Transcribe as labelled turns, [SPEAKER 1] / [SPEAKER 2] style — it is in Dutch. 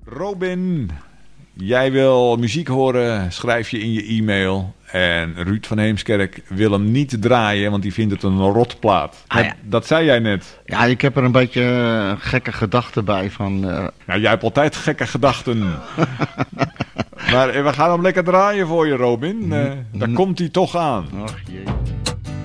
[SPEAKER 1] Robin, jij wil muziek horen, schrijf je in je e-mail. En Ruud van Heemskerk wil hem niet draaien, want die vindt het een rotplaat.
[SPEAKER 2] Ja.
[SPEAKER 1] Dat zei jij net.
[SPEAKER 2] Ja, ik heb er een beetje gekke gedachten bij van...
[SPEAKER 1] Nou, jij hebt altijd gekke gedachten. Maar we gaan hem lekker draaien voor je, Robin. Daar komt hij toch aan.
[SPEAKER 2] Ach jee.